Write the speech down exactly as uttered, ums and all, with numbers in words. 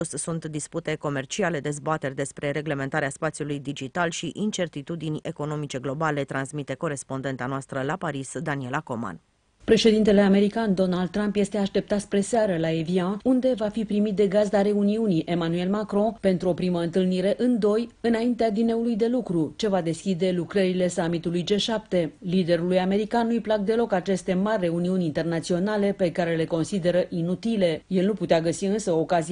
Sunt dispute comerciale, dezbateri despre reglementarea spațiului digital și incertitudini economice globale, transmite corespondenta noastră la Paris, Daniela Coman. Președintele american Donald Trump este așteptat spre seară la Evian, unde va fi primit de gazda reuniunii Emmanuel Macron pentru o primă întâlnire în doi, înaintea dineului de lucru, ce va deschide lucrările summitului G șapte. Liderului american nu-i plac deloc aceste mari reuniuni internaționale pe care le consideră inutile. El nu putea găsi însă o ocazie